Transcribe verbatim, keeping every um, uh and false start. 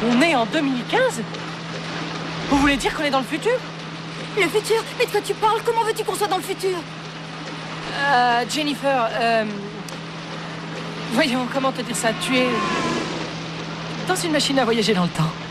On est en deux mille quinze? Vous voulez dire qu'on est dans le futur? Le futur? Mais de quoi tu parles? Comment veux-tu qu'on soit dans le futur? Euh, Jennifer, euh... Voyons, comment te dire ça? Tu es... dans une machine à voyager dans le temps.